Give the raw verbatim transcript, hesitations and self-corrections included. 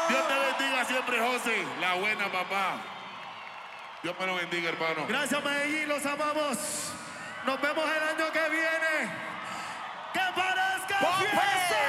Dios te bendiga siempre, José. La buena, papá. Dios me lo bendiga, hermano. Gracias, Medellín, los amamos. Nos vemos el año que viene. ¡Que parezca fiesta!